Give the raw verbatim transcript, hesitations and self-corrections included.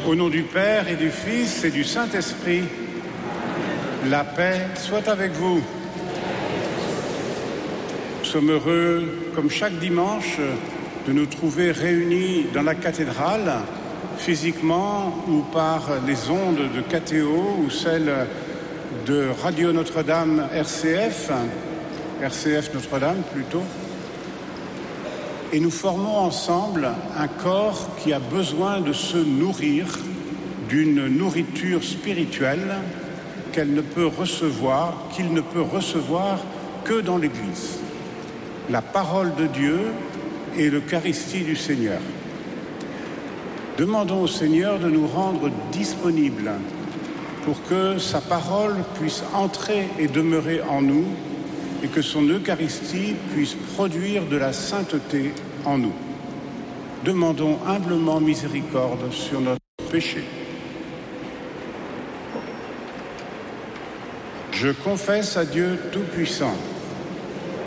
Au nom du Père et du Fils et du Saint-Esprit, la paix soit avec vous. Nous sommes heureux, comme chaque dimanche, de nous trouver réunis dans la cathédrale, physiquement ou par les ondes de K T O ou celles de Radio Notre-Dame R C F, R C F Notre-Dame plutôt. Et nous formons ensemble un corps qui a besoin de se nourrir d'une nourriture spirituelle qu'elle ne peut recevoir, qu'il ne peut recevoir que dans l'Église. La parole de Dieu et l'Eucharistie du Seigneur. Demandons au Seigneur de nous rendre disponibles pour que sa parole puisse entrer et demeurer en nous et que son Eucharistie puisse produire de la sainteté en nous. Demandons humblement miséricorde sur notre péché. Je confesse à Dieu Tout-Puissant